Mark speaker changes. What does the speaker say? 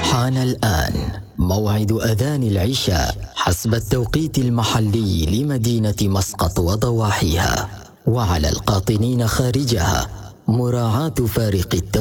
Speaker 1: حان الآن موعد أذان العشاء حسب التوقيت المحلي لمدينة مسقط وضواحيها، وعلى القاطنين خارجها مراعاة فارق التوقيت.